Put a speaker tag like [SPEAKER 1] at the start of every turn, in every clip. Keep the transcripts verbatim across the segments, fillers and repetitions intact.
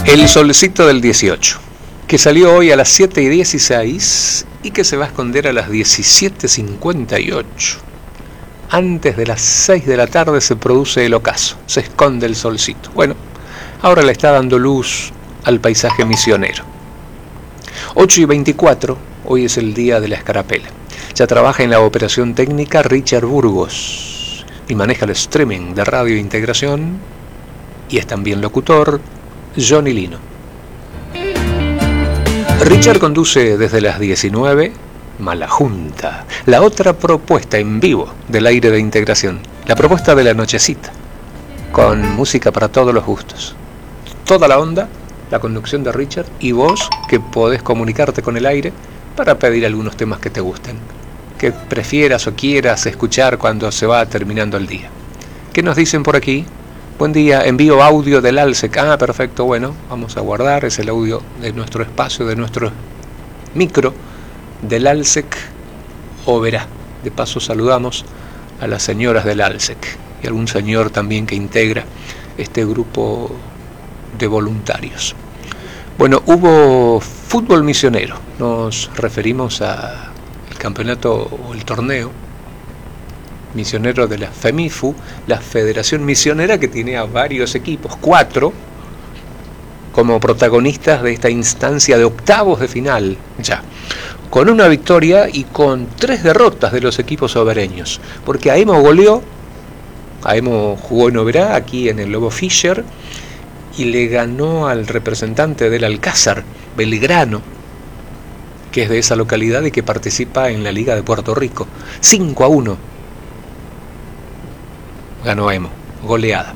[SPEAKER 1] El solcito del dieciocho, que salió hoy a las siete y dieciséis y que se va a esconder a las diecisiete cincuenta y ocho. Antes de las seis de la tarde se produce el ocaso, se esconde el solcito. Bueno, ahora le está dando luz al paisaje misionero. ocho y veinticuatro, hoy es el día de la escarapela. Ya trabaja en la operación técnica Richard Burgos y maneja el streaming de Radio Integración y es también locutor Johnny Lino. Richard conduce desde las diecinueve Mala Junta, la otra propuesta en vivo del aire de Integración, la propuesta de la nochecita, con música para todos los gustos. Toda la onda, la conducción de Richard y vos que podés comunicarte con el aire para pedir algunos temas que te gusten, que prefieras o quieras escuchar cuando se va terminando el día. ¿Qué nos dicen por aquí? Buen día, envío audio del ALSEC. Ah, perfecto, bueno, vamos a guardar, es el audio de nuestro espacio, de nuestro micro del ALSEC Oberá. De paso saludamos a las señoras del ALSEC y algún señor también que integra este grupo de voluntarios. Bueno, hubo fútbol misionero, nos referimos al campeonato o el torneo misionero de la FEMIFU, la Federación Misionera, que tiene a varios equipos, cuatro, como protagonistas de esta instancia de octavos de final, ya, con una victoria y con tres derrotas de los equipos obereños, porque Aemo goleó, Aemo jugó en Oberá, aquí en el Lobo Fischer, y le ganó al representante del Alcázar, Belgrano, que es de esa localidad y que participa en la Liga de Puerto Rico, cinco a uno. Ganó Aemo, goleada.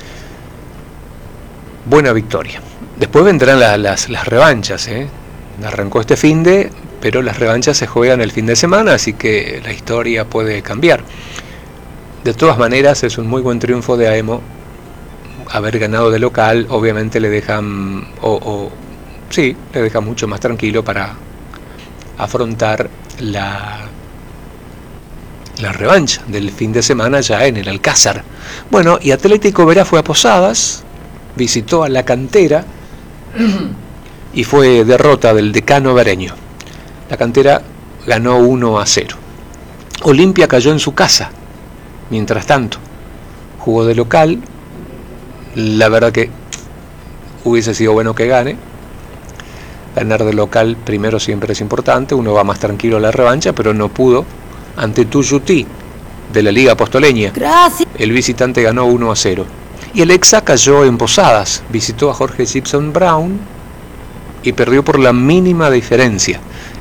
[SPEAKER 1] Buena victoria. Después vendrán la, las, las revanchas, ¿eh? Arrancó este finde, pero las revanchas se juegan el fin de semana, así que la historia puede cambiar. De todas maneras, es un muy buen triunfo de Aemo. Haber ganado de local, obviamente le dejan, o, o sí, le deja mucho más tranquilo para afrontar la la revancha del fin de semana ya en el Alcázar. Bueno, y Atlético Oberá fue a Posadas, visitó a la cantera y fue derrota del Decano Obereño. La cantera ganó uno a cero. Olimpia cayó en su casa, mientras tanto, jugó de local. La verdad que hubiese sido bueno que gane. Ganar de local primero siempre es importante, uno va más tranquilo a la revancha, pero no pudo ante Tuyutí de la Liga Apostoleña. Gracias. El visitante ganó uno a cero. Y el Exa cayó en Posadas, visitó a Jorge Gibson Brown y perdió por la mínima diferencia.